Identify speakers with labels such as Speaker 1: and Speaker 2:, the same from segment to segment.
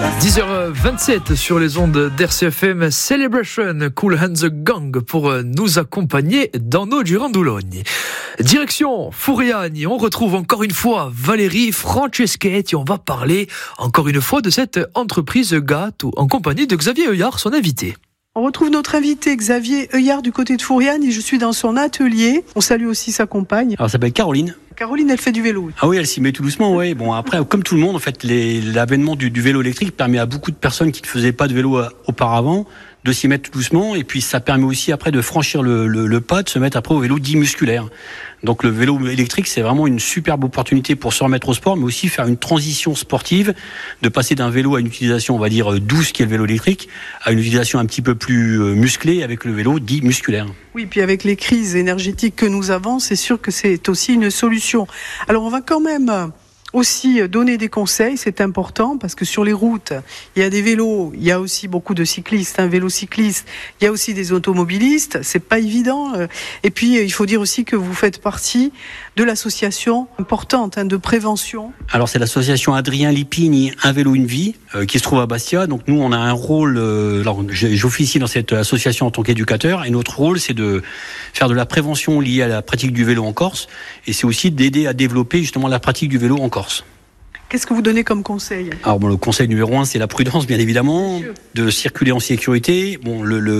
Speaker 1: 10h27 sur les ondes d'RCFM, Celebration, Cool Hands Gang pour nous accompagner dans nos Gironde-Boulogne. Direction Furiani, on retrouve encore une fois Valérie Franceschetti. On va parler encore une fois de cette entreprise Gâteau en compagnie de Xavier Heuillard, son invité.
Speaker 2: On retrouve notre invité Xavier Heuillard du côté de Furiani. Je suis dans son atelier. On salue aussi sa compagne.
Speaker 3: Alors, elle s'appelle Caroline.
Speaker 2: Caroline, elle fait du vélo.
Speaker 3: Ah oui, elle s'y met tout doucement, ouais. Bon, après, comme tout le monde, en fait, l'avènement du vélo électrique permet à beaucoup de personnes qui ne faisaient pas de vélo auparavant de s'y mettre tout doucement, et puis ça permet aussi après de franchir le pas, de se mettre après au vélo dit musculaire. Donc le vélo électrique, c'est vraiment une superbe opportunité pour se remettre au sport, mais aussi faire une transition sportive, de passer d'un vélo à une utilisation, on va dire, douce, qui est le vélo électrique, à une utilisation un petit peu plus musclée avec le vélo dit musculaire.
Speaker 2: Oui, puis avec les crises énergétiques que nous avons, c'est sûr que c'est aussi une solution. Alors on va quand même aussi donner des conseils, c'est important, parce que sur les routes, il y a des vélos, il y a aussi beaucoup de cyclistes, vélocyclistes, il y a aussi des automobilistes, c'est pas évident. Et puis, il faut dire aussi que vous faites partie de l'association importante de prévention.
Speaker 3: Alors, c'est l'association Adrien Lipini, Un vélo, une vie, qui se trouve à Bastia. Donc, nous, on a un rôle, alors, j'officie dans cette association en tant qu'éducateur, et notre rôle, c'est de faire de la prévention liée à la pratique du vélo en Corse, et c'est aussi d'aider à développer justement la pratique du vélo en Corse.
Speaker 2: Qu'est-ce que vous donnez comme conseil ?
Speaker 3: Alors bon, le conseil numéro 1, c'est la prudence, bien évidemment, de circuler en sécurité. Bon,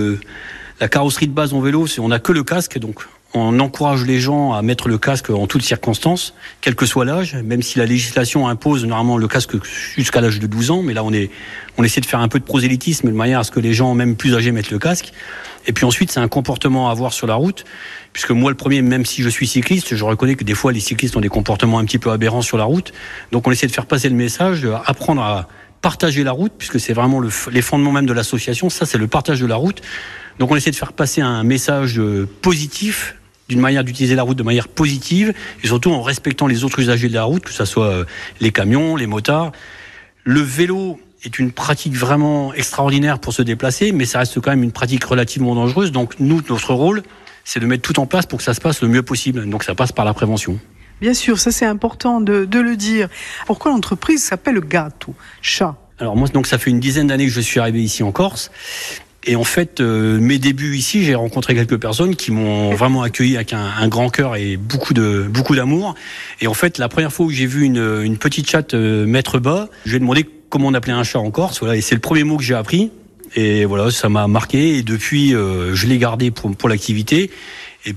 Speaker 3: la carrosserie de base en vélo, on n'a que le casque, donc on encourage les gens à mettre le casque en toutes circonstances, quel que soit l'âge, même si la législation impose normalement le casque jusqu'à l'âge de 12 ans, mais là on essaie de faire un peu de prosélytisme de manière à ce que les gens, même plus âgés, mettent le casque. Et puis ensuite, c'est un comportement à avoir sur la route, puisque moi, le premier, même si je suis cycliste, je reconnais que des fois, les cyclistes ont des comportements un petit peu aberrants sur la route. Donc, on essaie de faire passer le message, apprendre à partager la route, puisque c'est vraiment les fondements même de l'association. Ça, c'est le partage de la route. Donc, on essaie de faire passer un message positif, d'une manière d'utiliser la route de manière positive, et surtout en respectant les autres usagers de la route, que ce soit les camions, les motards. Le vélo est une pratique vraiment extraordinaire pour se déplacer, mais ça reste quand même une pratique relativement dangereuse. Donc nous, notre rôle, c'est de mettre tout en place pour que ça se passe le mieux possible. Donc ça passe par la prévention.
Speaker 2: Bien sûr, ça c'est important de le dire. Pourquoi l'entreprise s'appelle Gâteau, chat ?
Speaker 3: Alors moi, donc ça fait une dizaine d'années que je suis arrivé ici en Corse. Et en fait, mes débuts ici, j'ai rencontré quelques personnes qui m'ont vraiment accueilli avec un grand cœur et beaucoup d'amour. Et en fait, la première fois où j'ai vu une petite chatte mettre bas, je lui ai demandé comment on appelait un chat en Corse. Voilà, et c'est le premier mot que j'ai appris. Et voilà, ça m'a marqué. Et depuis, je l'ai gardé pour l'activité.